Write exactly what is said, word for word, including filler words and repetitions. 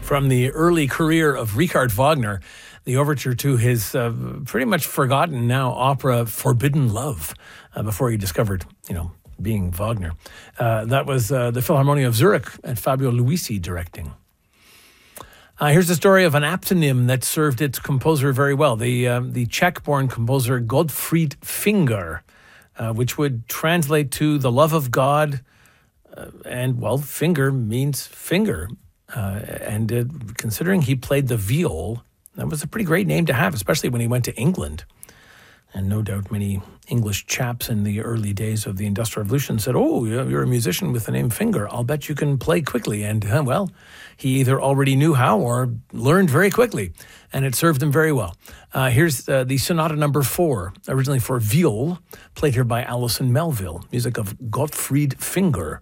From the early career of Richard Wagner, the overture to his uh, pretty much forgotten now opera Forbidden Love, uh, before he discovered, you know, being Wagner. Uh, that was uh, the Philharmonia of Zurich and Fabio Luisi directing. Uh, here's the story of an aptonym that served its composer very well, the uh, the Czech-born composer Gottfried Finger, uh, which would translate to the love of God, uh, and, well, finger means finger. Uh, and uh, considering he played the viol, that was a pretty great name to have, especially when he went to England. And no doubt many English chaps in the early days of the Industrial Revolution said, oh, you're a musician with the name Finger. I'll bet you can play quickly. And, uh, well, he either already knew how or learned very quickly. And it served him very well. Uh, here's uh, the Sonata number four, originally for viol, played here by Alison Melville, music of Gottfried Finger.